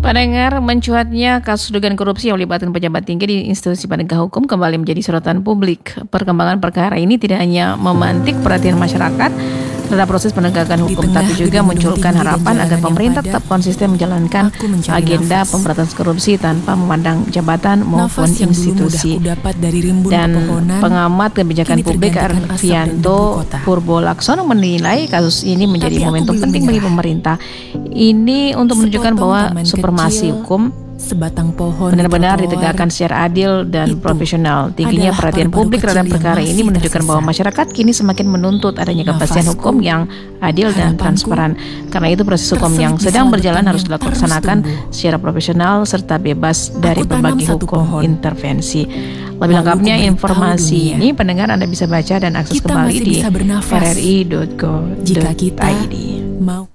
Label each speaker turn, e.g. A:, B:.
A: Pendengar, mencuatnya kasus dugaan korupsi yang melibatkan pejabat tinggi di institusi penegak hukum kembali menjadi sorotan publik. Perkembangan perkara ini tidak hanya memantik perhatian masyarakat terhadap proses penegakan hukum, tapi juga munculkan harapan agar pemerintah tetap konsisten menjalankan agenda pemberantasan korupsi tanpa memandang jabatan maupun institusi. Dan pengamat kebijakan publik Arvianto Purbolaksono menilai kasus ini menjadi momentum penting bagi pemerintah. Ini untuk menunjukkan bahwa supremasi hukum
B: sebatang pohon
A: benar-benar ditegakkan secara adil dan profesional. Tingginya perhatian publik terhadap perkara ini menunjukkan bahwa masyarakat kini semakin menuntut adanya kepastian hukum yang adil dan transparan. Karena itu proses hukum yang sedang berjalan harus dilaksanakan secara profesional serta bebas dari berbagai hukum intervensi. Lebih lengkapnya informasi ini pendengar Anda bisa baca dan akses kembali di rri.go.id.
B: Jika kita mau